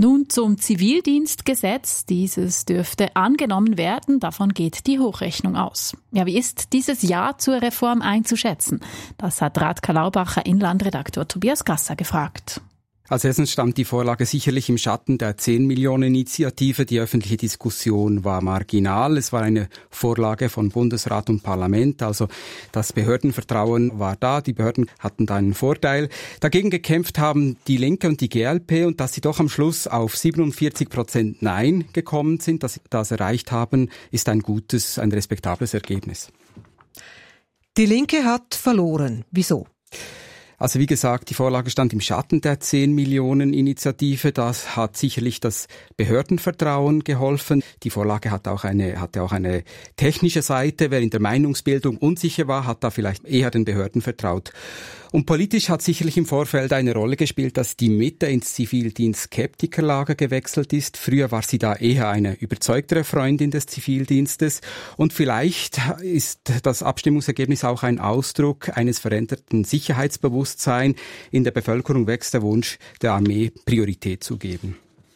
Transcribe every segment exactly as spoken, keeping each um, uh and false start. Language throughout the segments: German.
Nun zum Zivildienstgesetz. Dieses dürfte angenommen werden. Davon geht die Hochrechnung aus. Ja, wie ist dieses Ja zur Reform einzuschätzen? Das hat Radka Laubacher Inlandredaktor Tobias Gasser gefragt. Als erstens stand die Vorlage sicherlich im Schatten der zehn Millionen Initiative. Die öffentliche Diskussion war marginal. Es war eine Vorlage von Bundesrat und Parlament. Also das Behördenvertrauen war da. Die Behörden hatten da einen Vorteil. Dagegen gekämpft haben die Linke und die G L P. Und dass sie doch am Schluss auf siebenundvierzig Prozent Nein gekommen sind, dass sie das erreicht haben, ist ein gutes, ein respektables Ergebnis. Die Linke hat verloren. Wieso? Also wie gesagt, die Vorlage stand im Schatten der zehn Millionen Initiative. Das hat sicherlich das Behördenvertrauen geholfen. Die Vorlage hat auch eine, hatte auch eine technische Seite. Wer in der Meinungsbildung unsicher war, hat da vielleicht eher den Behörden vertraut. Und politisch hat sicherlich im Vorfeld eine Rolle gespielt, dass die Mitte ins Zivildienst-Skeptikerlager gewechselt ist. Früher war sie da eher eine überzeugtere Freundin des Zivildienstes. Und vielleicht ist das Abstimmungsergebnis auch ein Ausdruck eines veränderten Sicherheitsbewusstseins. In der Bevölkerung wächst der Wunsch, der Armee Priorität zu geben.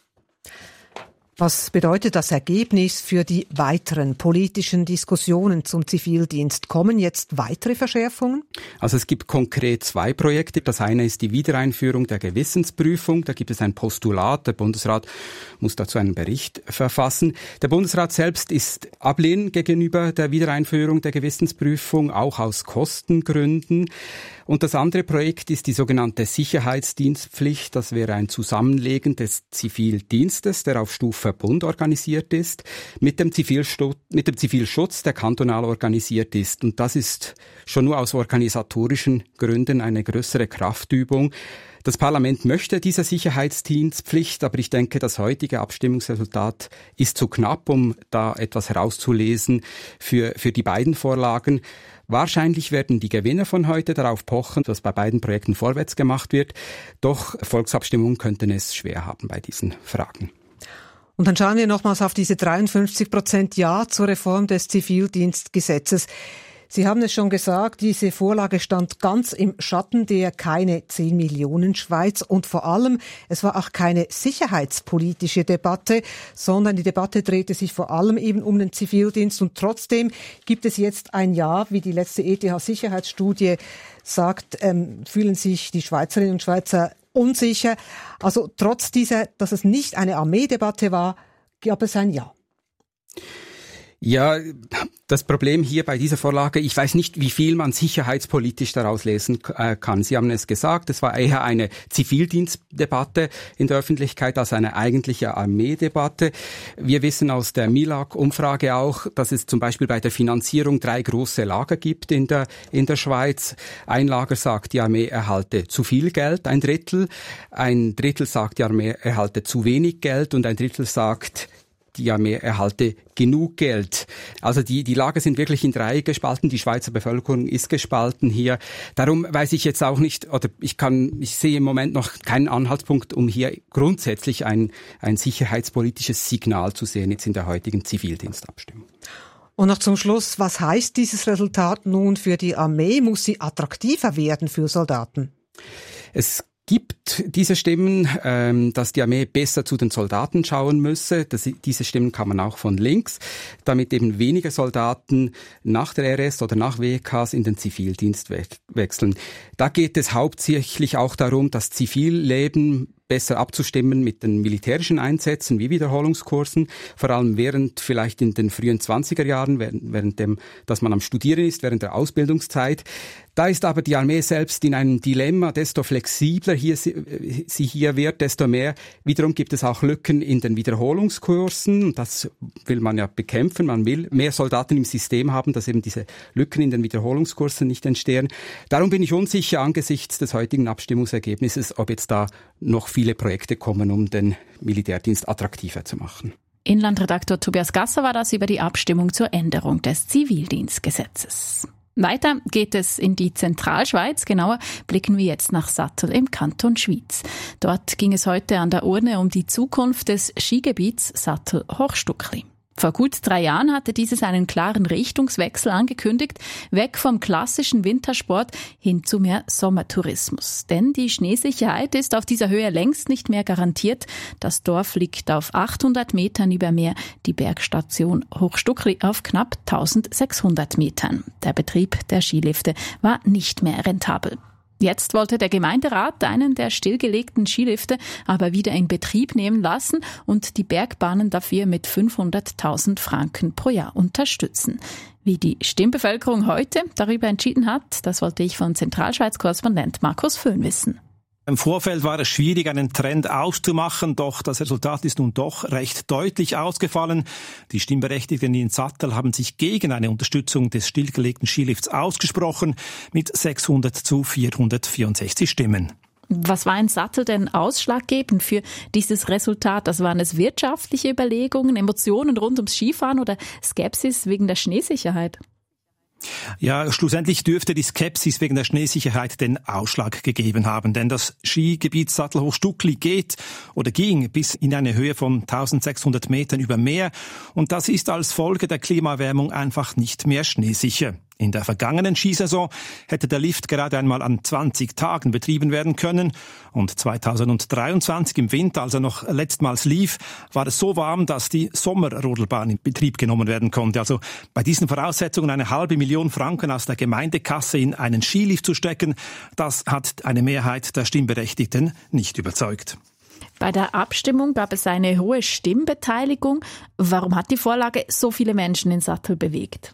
Was bedeutet das Ergebnis für die weiteren politischen Diskussionen zum Zivildienst? Kommen jetzt weitere Verschärfungen? Also es gibt konkret zwei Projekte. Das eine ist die Wiedereinführung der Gewissensprüfung. Da gibt es ein Postulat. Der Bundesrat muss dazu einen Bericht verfassen. Der Bundesrat selbst ist ablehnend gegenüber der Wiedereinführung der Gewissensprüfung, auch aus Kostengründen. Und das andere Projekt ist die sogenannte Sicherheitsdienstpflicht. Das wäre ein Zusammenlegen des Zivildienstes, der auf Stufe Bund organisiert ist, mit dem Zivilschutz, mit dem Zivilschutz, der kantonal organisiert ist. Und das ist schon nur aus organisatorischen Gründen eine größere Kraftübung. Das Parlament möchte diese Sicherheitsdienstpflicht, aber ich denke, das heutige Abstimmungsresultat ist zu knapp, um da etwas herauszulesen für, für die beiden Vorlagen. Wahrscheinlich werden die Gewinner von heute darauf pochen, dass bei beiden Projekten vorwärts gemacht wird. Doch Volksabstimmungen könnten es schwer haben bei diesen Fragen. Und dann schauen wir nochmals auf diese dreiundfünfzig Prozent Ja zur Reform des Zivildienstgesetzes. Sie haben es schon gesagt, diese Vorlage stand ganz im Schatten der keine zehn Millionen Schweiz und vor allem, es war auch keine sicherheitspolitische Debatte, sondern die Debatte drehte sich vor allem eben um den Zivildienst und trotzdem gibt es jetzt ein Ja, wie die letzte E T H-Sicherheitsstudie sagt, ähm, fühlen sich die Schweizerinnen und Schweizer unsicher. Also trotz dieser, dass es nicht eine Armeedebatte war, gab es ein Ja. Ja, das Problem hier bei dieser Vorlage, ich weiß nicht, wie viel man sicherheitspolitisch daraus lesen äh, kann. Sie haben es gesagt, es war eher eine Zivildienstdebatte in der Öffentlichkeit als eine eigentliche Armeedebatte. Wir wissen aus der M I L A G-Umfrage auch, dass es zum Beispiel bei der Finanzierung drei große Lager gibt in der, in der Schweiz. Ein Lager sagt, die Armee erhalte zu viel Geld, ein Drittel. Ein Drittel sagt, die Armee erhalte zu wenig Geld und ein Drittel sagt, die Armee erhalte genug Geld. Also die, die Lager sind wirklich in drei gespalten. Die Schweizer Bevölkerung ist gespalten hier. Darum weiß ich jetzt auch nicht, oder ich kann, ich sehe im Moment noch keinen Anhaltspunkt, um hier grundsätzlich ein, ein sicherheitspolitisches Signal zu sehen, jetzt in der heutigen Zivildienstabstimmung. Und noch zum Schluss, was heißt dieses Resultat nun für die Armee? Muss sie attraktiver werden für Soldaten? Es gibt diese Stimmen, ähm, dass die Armee besser zu den Soldaten schauen müsse. Das, diese Stimmen kann man auch von links, damit eben weniger Soldaten nach der R S oder nach W Ks in den Zivildienst we- wechseln. Da geht es hauptsächlich auch darum, das Zivilleben besser abzustimmen mit den militärischen Einsätzen wie Wiederholungskursen, vor allem während vielleicht in den frühen zwanziger Jahren, während, während dem, dass man am Studieren ist, während der Ausbildungszeit. Da ist aber die Armee selbst in einem Dilemma, desto flexibler hier sie, sie hier wird, desto mehr. Wiederum gibt es auch Lücken in den Wiederholungskursen. Das will man ja bekämpfen. Man will mehr Soldaten im System haben, dass eben diese Lücken in den Wiederholungskursen nicht entstehen. Darum bin ich unsicher angesichts des heutigen Abstimmungsergebnisses, ob jetzt da noch viele Projekte kommen, um den Militärdienst attraktiver zu machen. Inlandredaktor Tobias Gasser war das über die Abstimmung zur Änderung des Zivildienstgesetzes. Weiter geht es in die Zentralschweiz. Genauer blicken wir jetzt nach Sattel im Kanton Schwyz. Dort ging es heute an der Urne um die Zukunft des Skigebiets Sattel-Hochstuckli. Vor gut drei Jahren hatte dieses einen klaren Richtungswechsel angekündigt, weg vom klassischen Wintersport hin zu mehr Sommertourismus. Denn die Schneesicherheit ist auf dieser Höhe längst nicht mehr garantiert. Das Dorf liegt auf achthundert Metern über Meer, die Bergstation Hochstuckli auf knapp eintausendsechshundert Metern. Der Betrieb der Skilifte war nicht mehr rentabel. Jetzt wollte der Gemeinderat einen der stillgelegten Skilifte aber wieder in Betrieb nehmen lassen und die Bergbahnen dafür mit fünfhunderttausend Franken pro Jahr unterstützen. Wie die Stimmbevölkerung heute darüber entschieden hat, das wollte ich von Zentralschweiz-Korrespondent Markus Föhn wissen. Im Vorfeld war es schwierig, einen Trend auszumachen, doch das Resultat ist nun doch recht deutlich ausgefallen. Die Stimmberechtigten in Sattel haben sich gegen eine Unterstützung des stillgelegten Skilifts ausgesprochen, mit sechshundert zu vierhundertvierundsechzig Stimmen. Was war in Sattel denn ausschlaggebend für dieses Resultat? Also waren es wirtschaftliche Überlegungen, Emotionen rund ums Skifahren oder Skepsis wegen der Schneesicherheit? Ja, schlussendlich dürfte die Skepsis wegen der Schneesicherheit den Ausschlag gegeben haben, denn das Skigebiet Sattelhochstuckli geht oder ging bis in eine Höhe von eintausendsechshundert Metern über Meer und das ist als Folge der Klimaerwärmung einfach nicht mehr schneesicher. In der vergangenen Skisaison hätte der Lift gerade einmal an zwanzig Tagen betrieben werden können und zweitausenddreiundzwanzig im Winter, als er noch letztmals lief, war es so warm, dass die Sommerrodelbahn in Betrieb genommen werden konnte. Also bei diesen Voraussetzungen eine halbe Million Franken aus der Gemeindekasse in einen Skilift zu stecken, das hat eine Mehrheit der Stimmberechtigten nicht überzeugt. Bei der Abstimmung gab es eine hohe Stimmbeteiligung. Warum hat die Vorlage so viele Menschen in Sattel bewegt?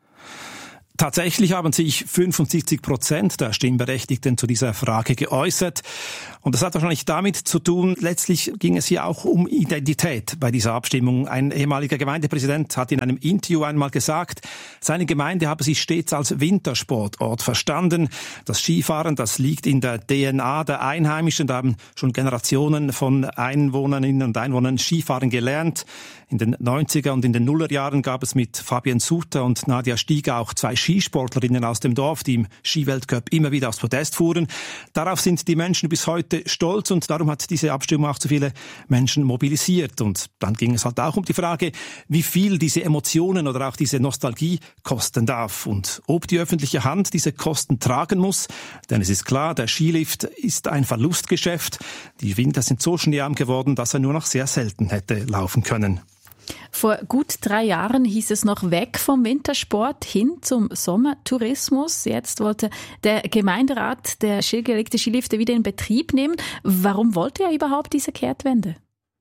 Tatsächlich haben sich fünfundsiebzig Prozent der Stimmberechtigten zu dieser Frage geäußert. Und das hat wahrscheinlich damit zu tun, letztlich ging es hier auch um Identität bei dieser Abstimmung. Ein ehemaliger Gemeindepräsident hat in einem Interview einmal gesagt, seine Gemeinde habe sich stets als Wintersportort verstanden. Das Skifahren, das liegt in der D N A der Einheimischen. Da haben schon Generationen von Einwohnerinnen und Einwohnern Skifahren gelernt. In den neunziger und in den Nullerjahren gab es mit Fabienne Suter und Nadia Stieger auch zwei Skisportlerinnen aus dem Dorf, die im Skiweltcup immer wieder aufs Podest fuhren. Darauf sind die Menschen bis heute stolz und darum hat diese Abstimmung auch so viele Menschen mobilisiert. Und dann ging es halt auch um die Frage, wie viel diese Emotionen oder auch diese Nostalgie kosten darf und ob die öffentliche Hand diese Kosten tragen muss. Denn es ist klar, der Skilift ist ein Verlustgeschäft. Die Winter sind so schneearm geworden, dass er nur noch sehr selten hätte laufen können. Vor gut drei Jahren hieß es noch weg vom Wintersport hin zum Sommertourismus. Jetzt wollte der Gemeinderat der stillgelegte Skilifte wieder in Betrieb nehmen. Warum wollte er überhaupt diese Kehrtwende?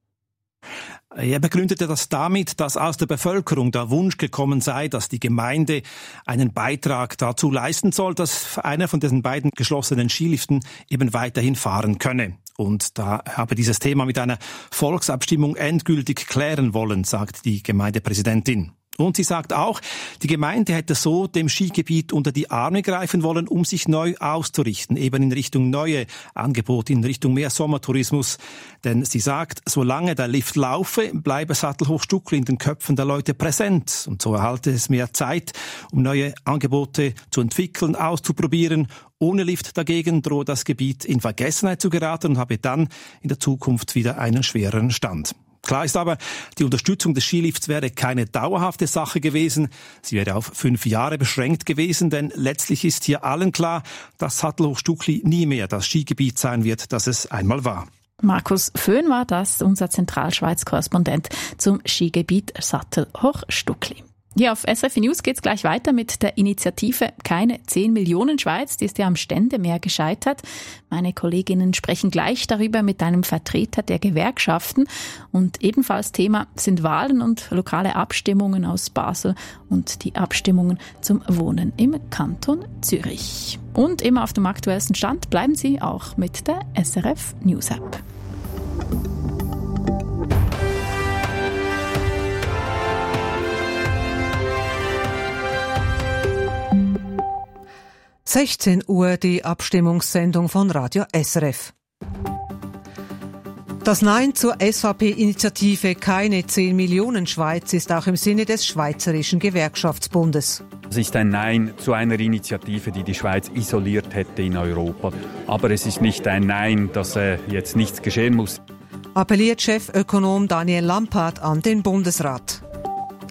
Er begründete das damit, dass aus der Bevölkerung der Wunsch gekommen sei, dass die Gemeinde einen Beitrag dazu leisten soll, dass einer von diesen beiden geschlossenen Skiliften eben weiterhin fahren könne. Und da habe dieses Thema mit einer Volksabstimmung endgültig klären wollen, sagt die Gemeindepräsidentin. Und sie sagt auch, die Gemeinde hätte so dem Skigebiet unter die Arme greifen wollen, um sich neu auszurichten, eben in Richtung neue Angebote, in Richtung mehr Sommertourismus. Denn sie sagt, solange der Lift laufe, bleibe Sattelhochstuckli in den Köpfen der Leute präsent. Und so erhalte es mehr Zeit, um neue Angebote zu entwickeln, auszuprobieren. Ohne Lift dagegen drohe das Gebiet in Vergessenheit zu geraten und habe dann in der Zukunft wieder einen schwereren Stand. Klar ist aber, die Unterstützung des Skilifts wäre keine dauerhafte Sache gewesen. Sie wäre auf fünf Jahre beschränkt gewesen, denn letztlich ist hier allen klar, dass Sattelhochstuckli nie mehr das Skigebiet sein wird, das es einmal war. Markus Föhn war das, unser Zentralschweiz-Korrespondent zum Skigebiet Sattelhochstuckli. Hier auf S R F News geht's gleich weiter mit der Initiative Keine zehn Millionen Schweiz. Die ist ja am Ständemeer gescheitert. Meine Kolleginnen sprechen gleich darüber mit einem Vertreter der Gewerkschaften. Und ebenfalls Thema sind Wahlen und lokale Abstimmungen aus Basel und die Abstimmungen zum Wohnen im Kanton Zürich. Und immer auf dem aktuellsten Stand bleiben Sie auch mit der S R F News App. sechzehn Uhr die Abstimmungssendung von Radio S R F. Das Nein zur S V P-Initiative Keine zehn Millionen Schweiz ist auch im Sinne des Schweizerischen Gewerkschaftsbundes. Es ist ein Nein zu einer Initiative, die die Schweiz isoliert hätte in Europa. Aber es ist nicht ein Nein, dass äh, jetzt nichts geschehen muss. Appelliert Chefökonom Daniel Lampard an den Bundesrat.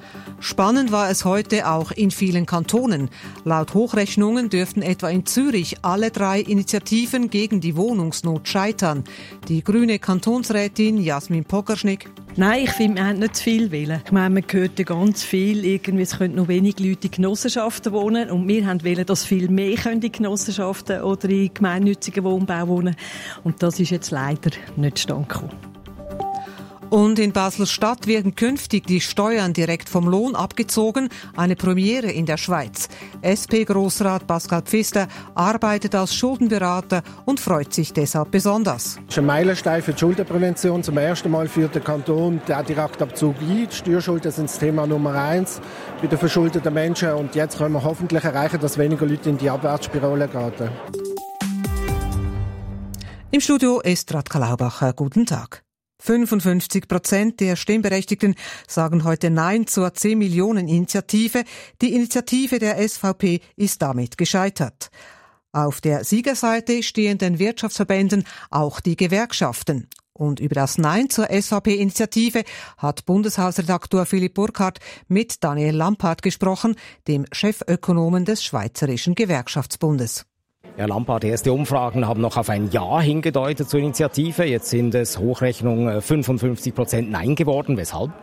Spannend war es heute auch in vielen Kantonen. Laut Hochrechnungen dürften etwa in Zürich alle drei Initiativen gegen die Wohnungsnot scheitern. Die grüne Kantonsrätin Jasmin Pokerschnig. Nein, ich finde, wir haben nicht zu viel wählen. Ich meine, man hört ja ganz viel, irgendwie, es können noch wenig Leute in Genossenschaften wohnen. Und wir haben wollen, dass viel mehr in Genossenschaften oder in gemeinnützigen Wohnbau wohnen. Und das ist jetzt leider nicht zustande gekommen. Und in Basel-Stadt werden künftig die Steuern direkt vom Lohn abgezogen. Eine Premiere in der Schweiz. S P-Grossrat Pascal Pfister arbeitet als Schuldenberater und freut sich deshalb besonders. Das ist ein Meilenstein für die Schuldenprävention. Zum ersten Mal führt der Kanton den Direktabzug ein. Die Steuerschulden sind das Thema Nummer eins bei den verschuldeten Menschen. Und jetzt können wir hoffentlich erreichen, dass weniger Leute in die Abwärtsspirale geraten. Im Studio ist Radka Laubacher. Guten Tag. fünfundfünfzig Prozent der Stimmberechtigten sagen heute Nein zur zehn Millionen Initiative. Die Initiative der S V P ist damit gescheitert. Auf der Siegerseite stehen den Wirtschaftsverbänden auch die Gewerkschaften. Und über das Nein zur S V P-Initiative hat Bundeshausredaktor Philipp Burkhardt mit Daniel Lampard gesprochen, dem Chefökonomen des Schweizerischen Gewerkschaftsbundes. Herr Lampard, erste Umfragen haben noch auf ein Ja hingedeutet zur Initiative. Jetzt sind es Hochrechnung fünfundfünfzig Prozent Nein geworden. Weshalb?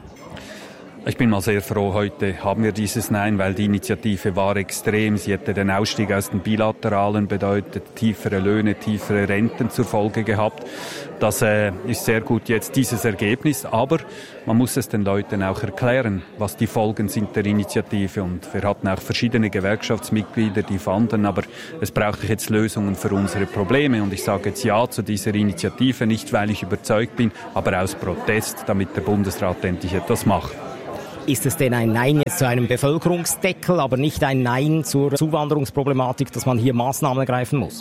Ich bin mal sehr froh, heute haben wir dieses Nein, weil die Initiative war extrem. Sie hätte den Ausstieg aus den Bilateralen bedeutet, tiefere Löhne, tiefere Renten zur Folge gehabt. Das äh, ist sehr gut jetzt dieses Ergebnis, aber man muss es den Leuten auch erklären, was die Folgen sind der Initiative. Und wir hatten auch verschiedene Gewerkschaftsmitglieder, die fanden, aber es braucht jetzt Lösungen für unsere Probleme. Und ich sage jetzt Ja zu dieser Initiative, nicht weil ich überzeugt bin, aber aus Protest, damit der Bundesrat endlich etwas macht. Ist es denn ein Nein jetzt zu einem Bevölkerungsdeckel, aber nicht ein Nein zur Zuwanderungsproblematik, dass man hier Maßnahmen ergreifen muss?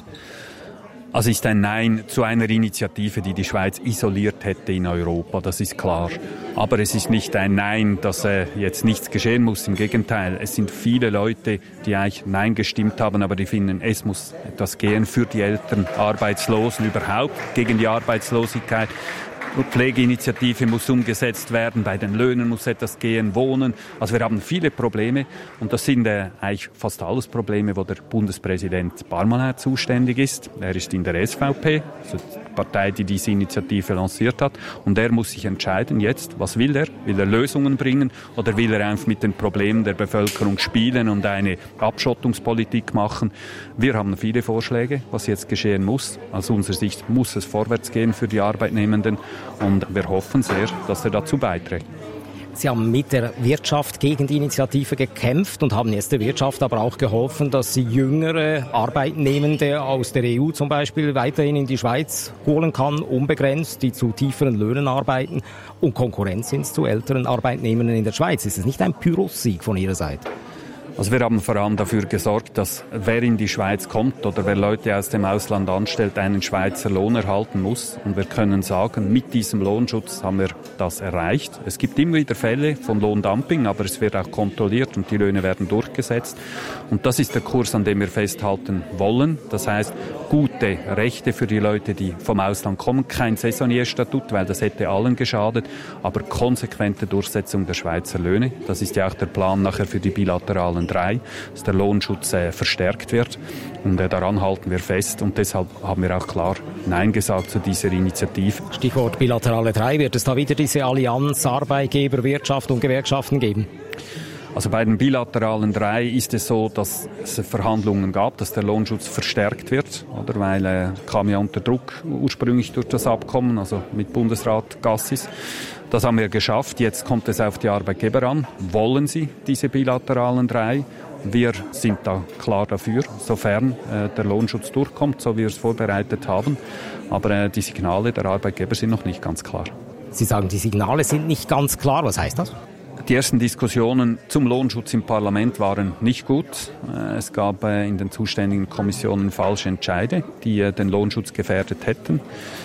Also ist ein Nein zu einer Initiative, die die Schweiz isoliert hätte in Europa, das ist klar. Aber es ist nicht ein Nein, dass äh, jetzt nichts geschehen muss. Im Gegenteil, es sind viele Leute, die eigentlich Nein gestimmt haben, aber die finden, es muss etwas gehen für die Eltern, Arbeitslosen überhaupt, gegen die Arbeitslosigkeit. Die Pflegeinitiative muss umgesetzt werden, bei den Löhnen muss etwas gehen, Wohnen. Also wir haben viele Probleme und das sind äh, eigentlich fast alles Probleme, wo der Bundespräsident Barmann zuständig ist. Er ist in der S V P, also die Partei, die diese Initiative lanciert hat. Und er muss sich entscheiden jetzt, was will er? Will er Lösungen bringen oder will er einfach mit den Problemen der Bevölkerung spielen und eine Abschottungspolitik machen? Wir haben viele Vorschläge, was jetzt geschehen muss. Aus unserer Sicht muss es vorwärts gehen für die Arbeitnehmenden. Und wir hoffen sehr, dass er dazu beiträgt. Sie haben mit der Wirtschaft gegen die Initiative gekämpft und haben jetzt der Wirtschaft aber auch geholfen, dass sie jüngere Arbeitnehmende aus der E U zum Beispiel weiterhin in die Schweiz holen kann, unbegrenzt, die zu tieferen Löhnen arbeiten und Konkurrenz sind zu älteren Arbeitnehmern in der Schweiz. Ist es nicht ein Pyrrhussieg von Ihrer Seite? Also wir haben vor allem dafür gesorgt, dass wer in die Schweiz kommt oder wer Leute aus dem Ausland anstellt, einen Schweizer Lohn erhalten muss. Und wir können sagen, mit diesem Lohnschutz haben wir das erreicht. Es gibt immer wieder Fälle von Lohndumping, aber es wird auch kontrolliert und die Löhne werden durchgesetzt. Und das ist der Kurs, an dem wir festhalten wollen. Das heißt, gute Rechte für die Leute, die vom Ausland kommen. Kein Saisonierstatut, weil das hätte allen geschadet, aber konsequente Durchsetzung der Schweizer Löhne. Das ist ja auch der Plan nachher für die bilateralen drei, dass der Lohnschutz äh, verstärkt wird und äh, daran halten wir fest und deshalb haben wir auch klar Nein gesagt zu dieser Initiative. Stichwort bilaterale drei, wird es da wieder diese Allianz Arbeitgeber, Wirtschaft und Gewerkschaften geben? Also bei den bilateralen drei ist es so, dass es Verhandlungen gab, dass der Lohnschutz verstärkt wird, oder? Weil er äh, kam ja unter Druck ursprünglich durch das Abkommen, also mit Bundesrat Gassis. Das haben wir geschafft. Jetzt kommt es auf die Arbeitgeber an. Wollen sie diese bilateralen drei? Wir sind da klar dafür, sofern äh, der Lohnschutz durchkommt, so wie wir es vorbereitet haben. Aber äh, die Signale der Arbeitgeber sind noch nicht ganz klar. Sie sagen, die Signale sind nicht ganz klar. Was heißt das? Die ersten Diskussionen zum Lohnschutz im Parlament waren nicht gut. Es gab in den zuständigen Kommissionen falsche Entscheide, die den Lohnschutz gefährdet hätten.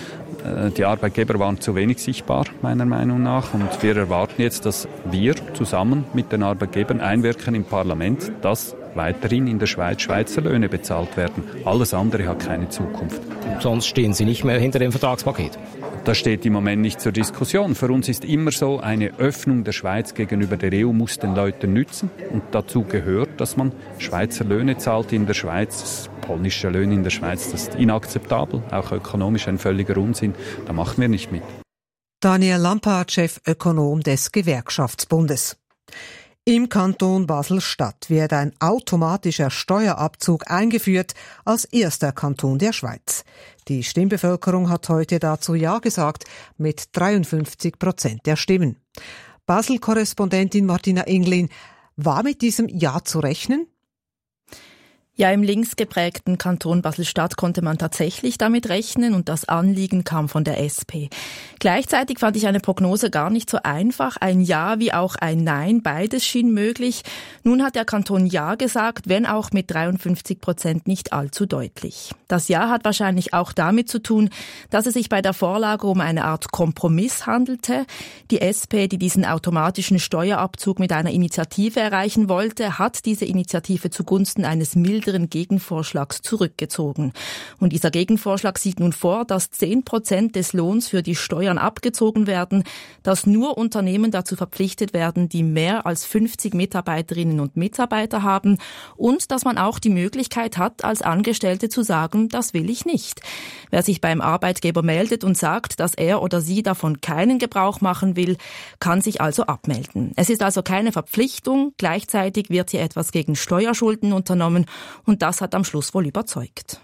Die Arbeitgeber waren zu wenig sichtbar, meiner Meinung nach. Und wir erwarten jetzt, dass wir zusammen mit den Arbeitgebern einwirken im Parlament, dass weiterhin in der Schweiz Schweizer Löhne bezahlt werden. Alles andere hat keine Zukunft. Sonst stehen Sie nicht mehr hinter dem Vertragspaket? Das steht im Moment nicht zur Diskussion. Für uns ist immer so, eine Öffnung der Schweiz gegenüber der E U muss den Leuten nützen. Und dazu gehört, dass man Schweizer Löhne zahlt in der Schweiz. Polnische Löhne in der Schweiz, das ist inakzeptabel, auch ökonomisch ein völliger Unsinn. Da machen wir nicht mit. Daniel Lampard, Chefökonom des Gewerkschaftsbundes. Im Kanton Basel-Stadt wird ein automatischer Steuerabzug eingeführt, als erster Kanton der Schweiz. Die Stimmbevölkerung hat heute dazu Ja gesagt, mit dreiundfünfzig Prozent der Stimmen. Basel-Korrespondentin Martina Englin, war mit diesem Ja zu rechnen? Ja, im links geprägten Kanton Basel-Stadt konnte man tatsächlich damit rechnen und das Anliegen kam von der S P. Gleichzeitig fand ich eine Prognose gar nicht so einfach. Ein Ja wie auch ein Nein, beides schien möglich. Nun hat der Kanton Ja gesagt, wenn auch mit dreiundfünfzig Prozent nicht allzu deutlich. Das Ja hat wahrscheinlich auch damit zu tun, dass es sich bei der Vorlage um eine Art Kompromiss handelte. Die S P, die diesen automatischen Steuerabzug mit einer Initiative erreichen wollte, hat diese Initiative zugunsten eines milderen Gegenvorschlags zurückgezogen. Und dieser Gegenvorschlag sieht nun vor, dass zehn Prozent des Lohns für die Steuern abgezogen werden, dass nur Unternehmen dazu verpflichtet werden, die mehr als fünfzig Mitarbeiterinnen und Mitarbeiter haben und dass man auch die Möglichkeit hat, als Angestellte zu sagen, das will ich nicht. Wer sich beim Arbeitgeber meldet und sagt, dass er oder sie davon keinen Gebrauch machen will, kann sich also abmelden. Es ist also keine Verpflichtung, gleichzeitig wird hier etwas gegen Steuerschulden unternommen. Und das hat am Schluss wohl überzeugt.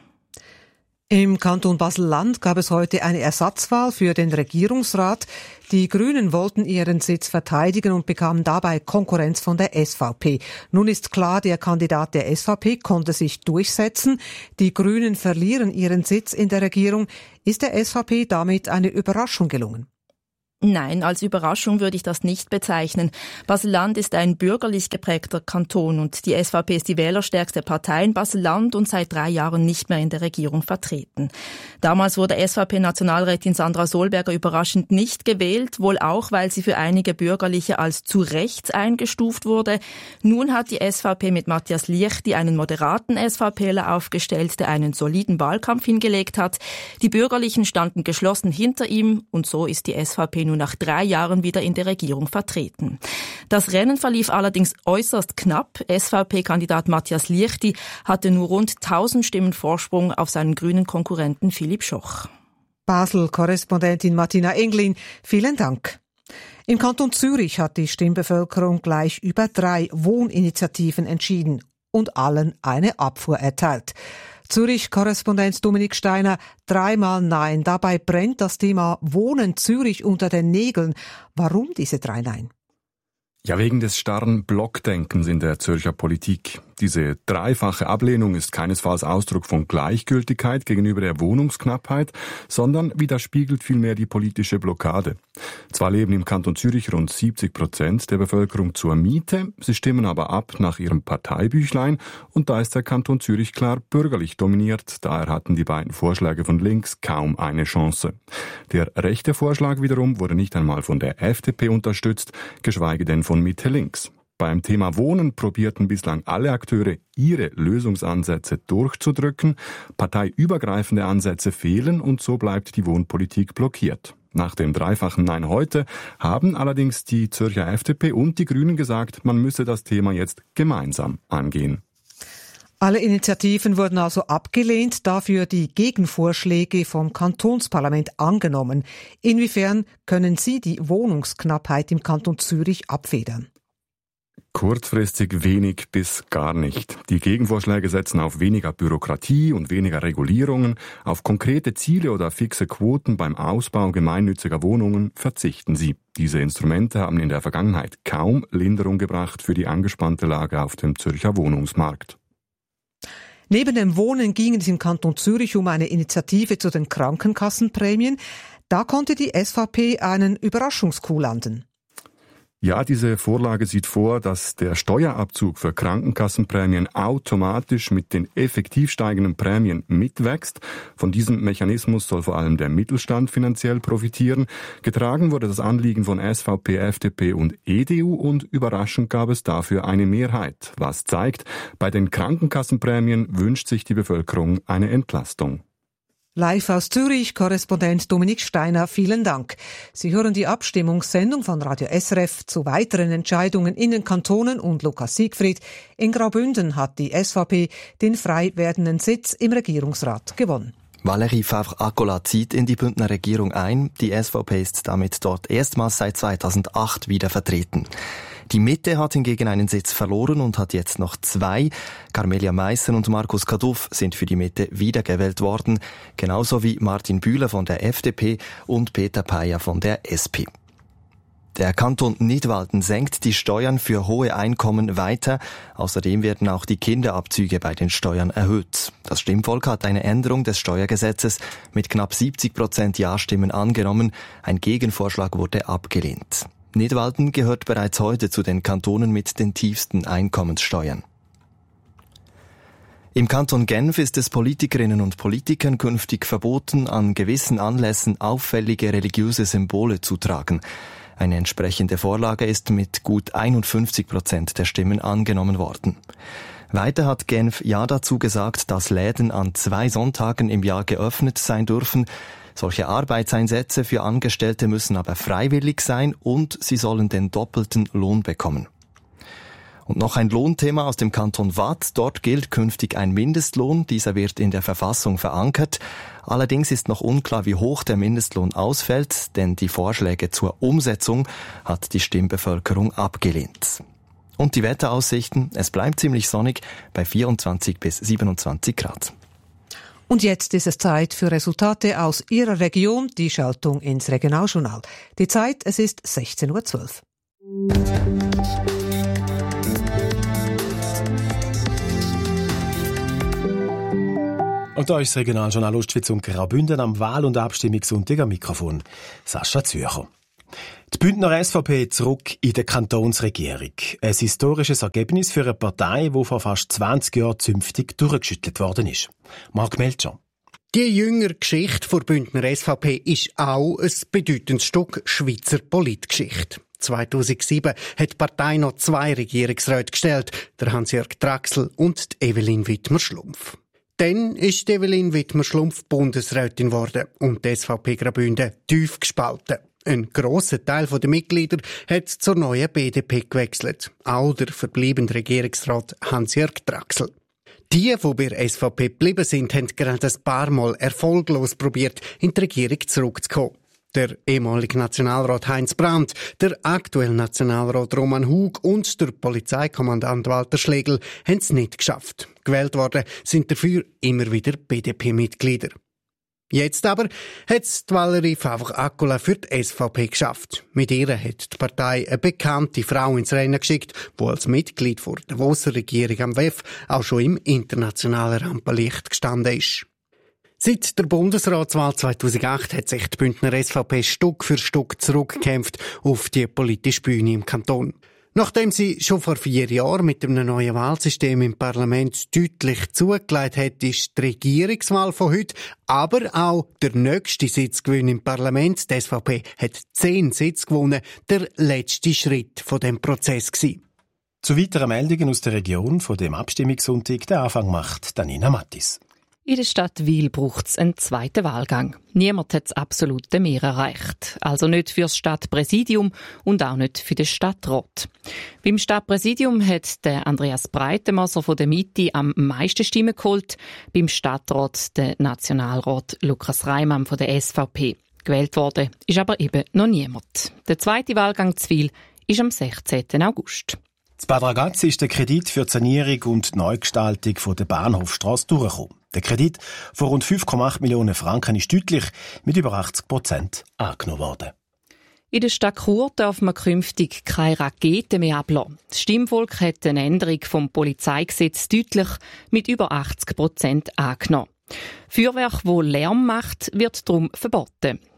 Im Kanton Basel-Land gab es heute eine Ersatzwahl für den Regierungsrat. Die Grünen wollten ihren Sitz verteidigen und bekamen dabei Konkurrenz von der S V P. Nun ist klar, der Kandidat der S V P konnte sich durchsetzen. Die Grünen verlieren ihren Sitz in der Regierung. Ist der S V P damit eine Überraschung gelungen? Nein, als Überraschung würde ich das nicht bezeichnen. Basel-Land ist ein bürgerlich geprägter Kanton und die S V P ist die wählerstärkste Partei in Basel-Land und seit drei Jahren nicht mehr in der Regierung vertreten. Damals wurde S V P-Nationalrätin Sandra Solberger überraschend nicht gewählt, wohl auch, weil sie für einige Bürgerliche als zu rechts eingestuft wurde. Nun hat die S V P mit Matthias Liechti einen moderaten SVPler aufgestellt, der einen soliden Wahlkampf hingelegt hat. Die Bürgerlichen standen geschlossen hinter ihm und so ist die S V P nun nach drei Jahren wieder in der Regierung vertreten. Das Rennen verlief allerdings äußerst knapp. S V P-Kandidat Matthias Liechti hatte nur rund tausend Stimmen Vorsprung auf seinen grünen Konkurrenten Philipp Schoch. Basel-Korrespondentin Martina Englin, vielen Dank. Im Kanton Zürich hat die Stimmbevölkerung gleich über drei Wohninitiativen entschieden und allen eine Abfuhr erteilt. Zürich-Korrespondent Dominik Steiner, dreimal Nein. Dabei brennt das Thema Wohnen Zürich unter den Nägeln. Warum diese drei Nein? Ja, wegen des starren Blockdenkens in der Zürcher Politik. Diese dreifache Ablehnung ist keinesfalls Ausdruck von Gleichgültigkeit gegenüber der Wohnungsknappheit, sondern widerspiegelt vielmehr die politische Blockade. Zwar leben im Kanton Zürich rund siebzig Prozent der Bevölkerung zur Miete, sie stimmen aber ab nach ihrem Parteibüchlein und da ist der Kanton Zürich klar bürgerlich dominiert, daher hatten die beiden Vorschläge von links kaum eine Chance. Der rechte Vorschlag wiederum wurde nicht einmal von der F D P unterstützt, geschweige denn von Mitte links. Beim Thema Wohnen probierten bislang alle Akteure, ihre Lösungsansätze durchzudrücken. Parteiübergreifende Ansätze fehlen und so bleibt die Wohnpolitik blockiert. Nach dem dreifachen Nein heute haben allerdings die Zürcher F D P und die Grünen gesagt, man müsse das Thema jetzt gemeinsam angehen. Alle Initiativen wurden also abgelehnt, dafür die Gegenvorschläge vom Kantonsparlament angenommen. Inwiefern können Sie die Wohnungsknappheit im Kanton Zürich abfedern? Kurzfristig wenig bis gar nicht. Die Gegenvorschläge setzen auf weniger Bürokratie und weniger Regulierungen, auf konkrete Ziele oder fixe Quoten beim Ausbau gemeinnütziger Wohnungen verzichten sie. Diese Instrumente haben in der Vergangenheit kaum Linderung gebracht für die angespannte Lage auf dem Zürcher Wohnungsmarkt. Neben dem Wohnen ging es im Kanton Zürich um eine Initiative zu den Krankenkassenprämien. Da konnte die S V P einen Überraschungscoup landen. Ja, diese Vorlage sieht vor, dass der Steuerabzug für Krankenkassenprämien automatisch mit den effektiv steigenden Prämien mitwächst. Von diesem Mechanismus soll vor allem der Mittelstand finanziell profitieren. Getragen wurde das Anliegen von S V P, F D P und E D U und überraschend gab es dafür eine Mehrheit. Was zeigt, bei den Krankenkassenprämien wünscht sich die Bevölkerung eine Entlastung. Live aus Zürich, Korrespondent Dominik Steiner, vielen Dank. Sie hören die Abstimmungssendung von Radio S R F zu weiteren Entscheidungen in den Kantonen und Lukas Siegfried. In Graubünden hat die S V P den frei werdenden Sitz im Regierungsrat gewonnen. Valérie Favre-Accola zieht in die Bündner Regierung ein. Die S V P ist damit dort erstmals seit zweitausendacht wieder vertreten. Die Mitte hat hingegen einen Sitz verloren und hat jetzt noch zwei. Carmelia Meissen und Markus Kaduff sind für die Mitte wiedergewählt worden, genauso wie Martin Bühler von der F D P und Peter Peier von der S P. Der Kanton Nidwalden senkt die Steuern für hohe Einkommen weiter. Außerdem werden auch die Kinderabzüge bei den Steuern erhöht. Das Stimmvolk hat eine Änderung des Steuergesetzes mit knapp siebzig Prozent Ja-Stimmen angenommen. Ein Gegenvorschlag wurde abgelehnt. Nidwalden gehört bereits heute zu den Kantonen mit den tiefsten Einkommenssteuern. Im Kanton Genf ist es Politikerinnen und Politikern künftig verboten, an gewissen Anlässen auffällige religiöse Symbole zu tragen. Eine entsprechende Vorlage ist mit gut einundfünfzig Prozent der Stimmen angenommen worden. Weiter hat Genf Ja dazu gesagt, dass Läden an zwei Sonntagen im Jahr geöffnet sein dürfen. Solche Arbeitseinsätze für Angestellte müssen aber freiwillig sein und sie sollen den doppelten Lohn bekommen. Und noch ein Lohnthema aus dem Kanton Waadt. Dort gilt künftig ein Mindestlohn. Dieser wird in der Verfassung verankert. Allerdings ist noch unklar, wie hoch der Mindestlohn ausfällt, denn die Vorschläge zur Umsetzung hat die Stimmbevölkerung abgelehnt. Und die Wetteraussichten, es bleibt ziemlich sonnig bei vierundzwanzig bis siebenundzwanzig Grad. Und jetzt ist es Zeit für Resultate aus Ihrer Region, die Schaltung ins Regionaljournal. Die Zeit, es ist sechzehn Uhr zwölf. Und da ist das Regionaljournal Ostschweiz und Graubünden am Wahl- und Abstimmungssonntag am Mikrofon. Sascha Zürcher. Die Bündner S V P zurück in der Kantonsregierung. Ein historisches Ergebnis für eine Partei, die vor fast zwanzig Jahren zünftig durchgeschüttelt worden ist. Marc Melcher. Die jüngere Geschichte der Bündner S V P ist auch ein bedeutendes Stück Schweizer Politgeschichte. zweitausendsieben hat die Partei noch zwei Regierungsräte gestellt, der Hans-Jörg Traxel und die Evelyn Wittmer-Schlumpf. Dann ist Evelyn Wittmer-Schlumpf Bundesrätin geworden und die S V P Graubünden tief gespalten. Ein grosser Teil der Mitglieder hat zur neuen B D P gewechselt. Auch der verbliebene Regierungsrat Hans-Jörg Traxel. Die, die bei der S V P geblieben sind, haben gerade ein paar Mal erfolglos probiert, in die Regierung zurückzukommen. Der ehemalige Nationalrat Heinz Brandt, der aktuelle Nationalrat Roman Hug und der Polizeikommandant Walter Schlegel haben es nicht geschafft. Gewählt worden sind dafür immer wieder B D P-Mitglieder. Jetzt aber hat es Valérie Favre-Accola für die S V P geschafft. Mit ihr hat die Partei eine bekannte Frau ins Rennen geschickt, die als Mitglied der Davoser Regierung am W E F auch schon im internationalen Rampenlicht gestanden ist. Seit der Bundesratswahl zweitausendacht hat sich die Bündner S V P Stück für Stück zurückgekämpft auf die politische Bühne im Kanton. Nachdem sie schon vor vier Jahren mit einem neuen Wahlsystem im Parlament deutlich zugelegt hat, ist die Regierungswahl von heute, aber auch der nächste Sitzgewinn im Parlament, die S V P hat zehn Sitze gewonnen, der letzte Schritt von dem Prozess gewesen. Zu weiteren Meldungen aus der Region von dem Abstimmungssonntag, der Anfang macht Danina Mattis. In der Stadt Wil braucht es einen zweiten Wahlgang. Niemand hat das absolute Mehr erreicht. Also nicht für das Stadtpräsidium und auch nicht für den Stadtrat. Beim Stadtpräsidium hat der Andreas Breitenmoser von der Mitte am meisten Stimmen geholt. Beim Stadtrat der Nationalrat Lukas Reimann von der S V P. Gewählt worden ist aber eben noch niemand. Der zweite Wahlgang zu Wil ist am sechzehnten August. In Bad Ragaz ist der Kredit für die Sanierung und die Neugestaltung von der Bahnhofstrasse durchgekommen. Der Kredit von rund fünf Komma acht Millionen Franken ist deutlich mit über achtzig Prozent angenommen worden. In der Stadt Chur darf man künftig keine Raketen mehr ablassen. Das Stimmvolk hat eine Änderung vom Polizeigesetz deutlich mit über achtzig Prozent angenommen. Feuerwerk, das Lärm macht, wird darum verboten.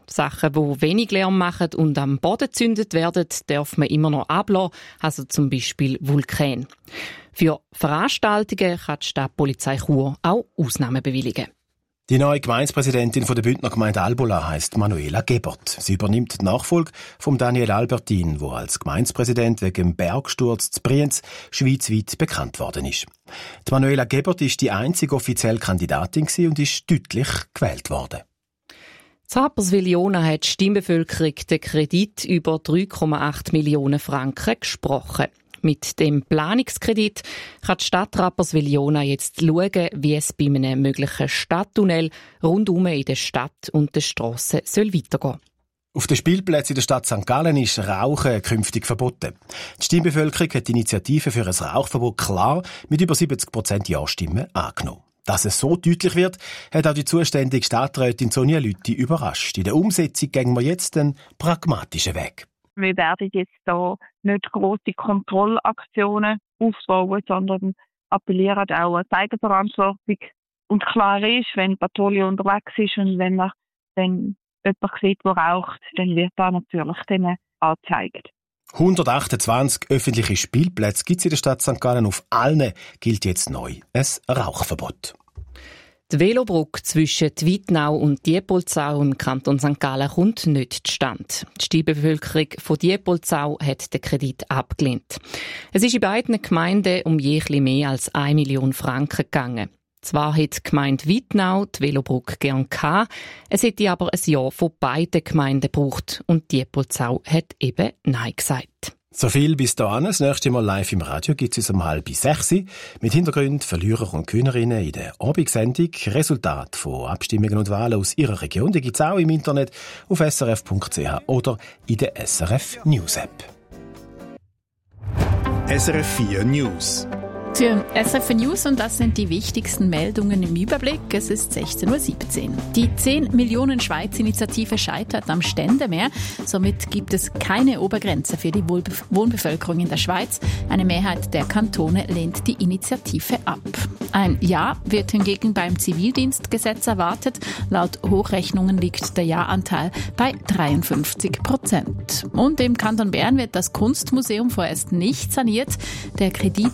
Sachen, die wenig Lärm machen und am Boden gezündet werden, darf man immer noch ablassen, also zum Beispiel Vulkan. Für Veranstaltungen kann die Stadtpolizei Chur auch Ausnahmen bewilligen. Die neue Gemeindepräsidentin der Bündner Gemeinde Albola heisst Manuela Gebert. Sie übernimmt die Nachfolge von Daniel Albertin, der als Gemeindepräsident wegen dem Bergsturz zu Brienz schweizweit bekannt worden ist. Die Manuela Gebert ist die einzige offizielle Kandidatin und ist deutlich gewählt worden. In Rapperswil-Jona hat die Stimmbevölkerung den Kredit über drei Komma acht Millionen Franken gesprochen. Mit dem Planungskredit kann die Stadt Rapperswil-Jona jetzt schauen, wie es bei einem möglichen Stadttunnel rundum in der Stadt und der Strasse soll weitergehen. Auf den Spielplätzen in der Stadt Sankt Gallen ist Rauchen künftig verboten. Die Stimmbevölkerung hat die Initiative für ein Rauchverbot klar mit über siebzig Prozent Ja-Stimmen angenommen. Dass es so deutlich wird, hat auch die zuständige Stadträtin Sonja Lüthi überrascht. In der Umsetzung gehen wir jetzt einen pragmatischen Weg. Wir werden jetzt hier nicht grosse Kontrollaktionen aufbauen, sondern appellieren auch an die Eigenverantwortung. Und klar ist, wenn die Patrouille unterwegs ist und wenn man dann jemanden sieht, der raucht, dann wird da natürlich dann angezeigt. hundertachtundzwanzig öffentliche Spielplätze gibt es in der Stadt Sankt Gallen. Auf allen gilt jetzt neu ein Rauchverbot. Die Velobrücke zwischen Wittnau und Diepoldsau im Kanton Sankt Gallen kommt nicht zustande. Die Stimmbevölkerung von Diepoldsau hat den Kredit abgelehnt. Es ist in beiden Gemeinden um je etwas mehr als eine Million Franken gegangen. Zwar hat die Gemeinde Wittnau die Velobrücke gern gehabt, es hätte aber ein Ja von beiden Gemeinden gebraucht und Diepoldsau hat eben Nein gesagt. So viel bis dahin. Das nächste Mal live im Radio gibt es um halb sechs mit Hintergründen, Verlierer und Gewinnerinnen in der Abendsendung. Resultat von Abstimmungen und Wahlen aus Ihrer Region, die gibt es auch im Internet auf s r f punkt c h oder in der S R F News App. S R F vier News. Für S R F News und das sind die wichtigsten Meldungen im Überblick. Es ist sechzehn Uhr siebzehn. Die zehn Millionen Schweiz-Initiative scheitert am Ständemeer. Somit gibt es keine Obergrenze für die Wohnbevölkerung in der Schweiz. Eine Mehrheit der Kantone lehnt die Initiative ab. Ein Ja wird hingegen beim Zivildienstgesetz erwartet. Laut Hochrechnungen liegt der Ja-Anteil bei dreiundfünfzig Prozent. Und im Kanton Bern wird das Kunstmuseum vorerst nicht saniert. Der Kredit